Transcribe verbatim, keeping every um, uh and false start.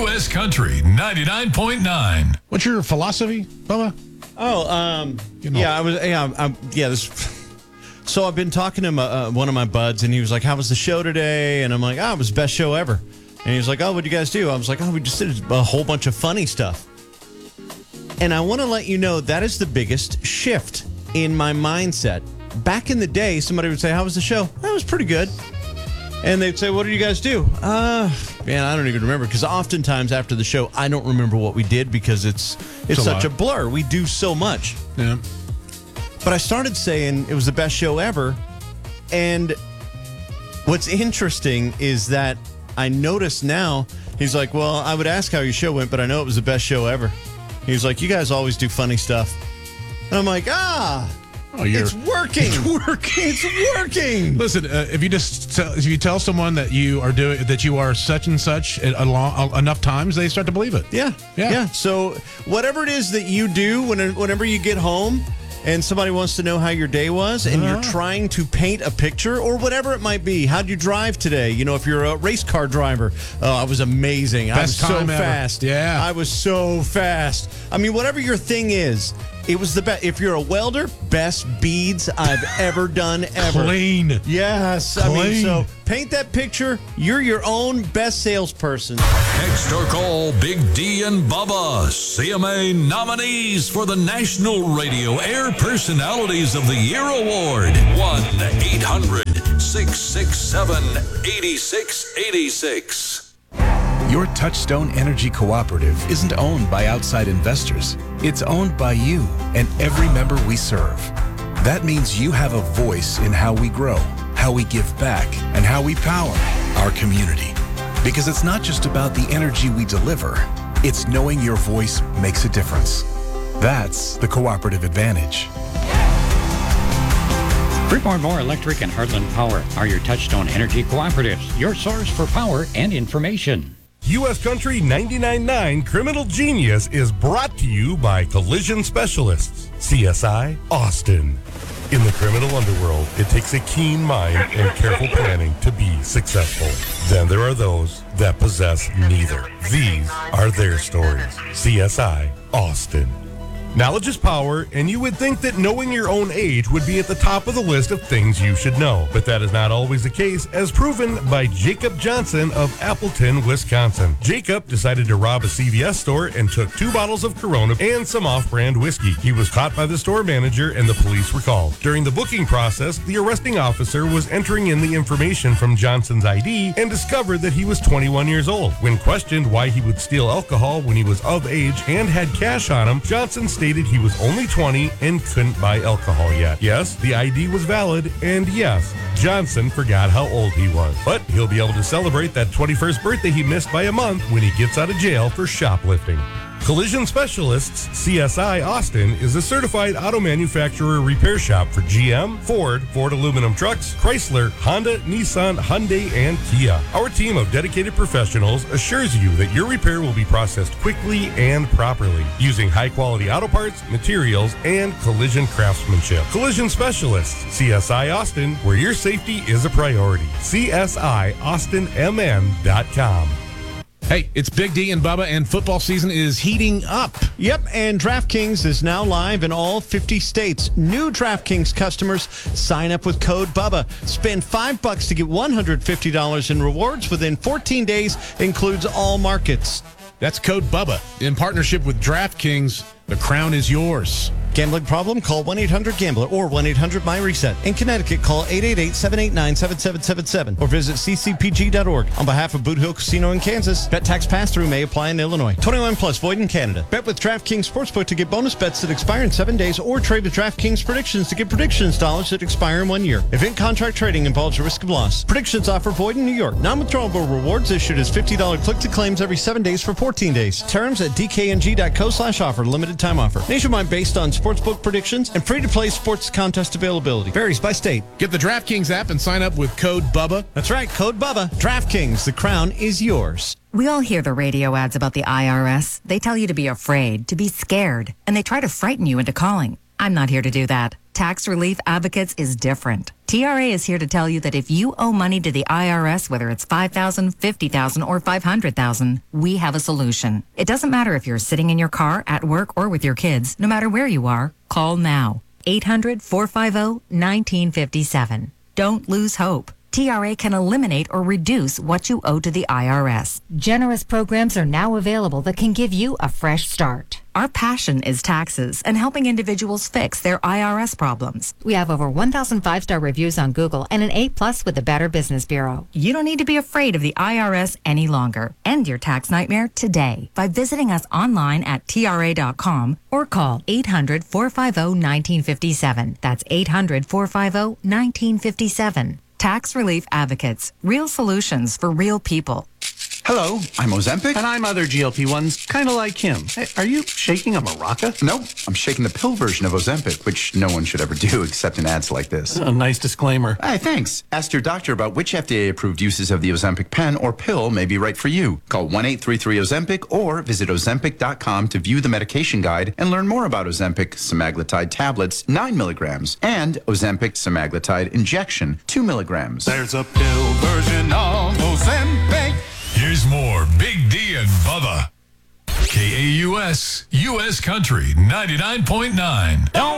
U S Country ninety-nine point nine. What's your philosophy, Bubba? Oh, um, You know. yeah, I was, yeah, I'm, I'm- yeah. This, so I've been talking to my, uh, one of my buds, and he was like, "How was the show today?" And I'm like, "Oh, it was the best show ever." And he was like, "Oh, what did you guys do?" I was like, "Oh, we just did a whole bunch of funny stuff." And I want to let you know that is the biggest shift in my mindset. Back in the day, somebody would say, "How was the show?" "That was pretty good." And they'd say, "What did you guys do?" Uh, man, I don't even remember, because oftentimes after the show, I don't remember what we did because it's it's, It's a such lot. a blur. We do so much. Yeah. But I started saying it was the best show ever. And what's interesting is that I notice now, he's like, "Well, I would ask how your show went, but I know it was the best show ever." He's like, "You guys always do funny stuff." And I'm like, ah, Oh, you're, it's working. It's working. It's working. Listen, uh, if you just tell, if you tell someone that you are doing that you are such and such a, a long, a, enough times, they start to believe it. Yeah, Yeah. yeah. So whatever it is that you do when, whenever you get home and somebody wants to know how your day was, and you're Uh-huh. trying to paint a picture or whatever it might be. How'd you drive today? You know, if you're a race car driver, oh, I was amazing. I was Best so time ever. fast. Yeah. I was so fast. I mean, whatever your thing is, it was the best. If you're a welder, best beads I've ever done ever. Clean. Yes. I mean, Clean. so paint that picture. You're your own best salesperson. Text or call Big D and Bubba, C M A nominees for the National Radio Air Personalities of the Year Award. one eight hundred six six seven eight six eight six. Your Touchstone Energy Cooperative isn't owned by outside investors. It's owned by you and every member we serve. That means you have a voice in how we grow, how we give back, and how we power our community. Because it's not just about the energy we deliver, it's knowing your voice makes a difference. That's the cooperative advantage. Freeport More Electric and Heartland Power are your Touchstone Energy Cooperatives, your source for power and information. U S Country ninety-nine point nine Criminal Genius is brought to you by Collision Specialists, C S I, Austin. In the criminal underworld, it takes a keen mind and careful planning to be successful. Then there are those that possess neither. These are their stories. C S I, Austin. Knowledge is power, and you would think that knowing your own age would be at the top of the list of things you should know. But that is not always the case, as proven by Jacob Johnson of Appleton, Wisconsin. Jacob decided to rob a C V S store and took two bottles of Corona and some off-brand whiskey. He was caught by the store manager, and the police were called. During the booking process, the arresting officer was entering in the information from Johnson's I D and discovered that he was twenty-one years old. When questioned why he would steal alcohol when he was of age and had cash on him, Johnson stated he was only twenty and couldn't buy alcohol yet. Yes, the I D was valid, and yes, Johnson forgot how old he was. But he'll be able to celebrate that twenty-first birthday he missed by a month when he gets out of jail for shoplifting. Collision Specialists, C S I Austin, is a certified auto manufacturer repair shop for G M, Ford, Ford aluminum trucks, Chrysler, Honda, Nissan, Hyundai, and Kia. Our team of dedicated professionals assures you that your repair will be processed quickly and properly, using high-quality auto parts, materials, and collision craftsmanship. Collision Specialists, C S I Austin, where your safety is a priority. C S I Austin M N dot com. Hey, it's Big D and Bubba, and football season is heating up. Yep, and DraftKings is now live in all fifty states. New DraftKings customers sign up with code BUBBA. Spend five bucks to get one hundred fifty dollars in rewards within fourteen days. Includes all markets. That's code BUBBA. In partnership with DraftKings, the crown is yours. Gambling problem? Call one eight hundred gambler or one eight hundred my reset. In Connecticut, call eight eight eight, seven eight nine, seven seven seven seven or visit c c p g dot org. On behalf of Boot Hill Casino in Kansas, bet tax pass-through may apply in Illinois. twenty-one plus, void in Canada. Bet with DraftKings Sportsbook to get bonus bets that expire in seven days, or trade with DraftKings Predictions to get predictions dollars that expire in one year. Event contract trading involves a risk of loss. Predictions offer void in New York. Non-withdrawable rewards issued as fifty dollars click-to-claims every seven days for fourteen days. Terms at d k n g dot co slash offer. Limited time offer. Nationwide based on sportsbook predictions and free-to-play sports contest availability. Varies by state. Get the DraftKings app and sign up with code BUBBA. That's right, code BUBBA. DraftKings, the crown is yours. We all hear the radio ads about the I R S. They tell you to be afraid, to be scared, and they try to frighten you into calling. I'm not here to do that. Tax Relief Advocates is different. T R A is here to tell you that if you owe money to the I R S, whether it's five thousand dollars, fifty thousand dollars, or five hundred thousand dollars, we have a solution. It doesn't matter if you're sitting in your car, at work, or with your kids. No matter where you are, call now. eight hundred, four five zero, one nine five seven. Don't lose hope. T R A can eliminate or reduce what you owe to the I R S. Generous programs are now available that can give you a fresh start. Our passion is taxes and helping individuals fix their I R S problems. We have over one thousand five-star reviews on Google and an A plus with the Better Business Bureau. You don't need to be afraid of the I R S any longer. End your tax nightmare today by visiting us online at T R A dot com or call eight hundred, four five zero, one nine five seven. That's eight hundred, four five zero, one nine five seven. Tax Relief Advocates. Real solutions for real people. Hello, I'm Ozempic. And I'm other G L P ones, kind of like him. Hey, are you shaking a maraca? Nope, I'm shaking the pill version of Ozempic, which no one should ever do except in ads like this. A nice disclaimer. Hey, thanks. Ask your doctor about which F D A-approved uses of the Ozempic pen or pill may be right for you. Call one eight three three Ozempic or visit Ozempic dot com to view the medication guide and learn more about Ozempic semaglutide tablets, nine milligrams, and Ozempic semaglutide injection, two milligrams. There's a pill version of Ozempic. Here's more Big D and Bubba. K A U S, U S Country, ninety-nine point nine.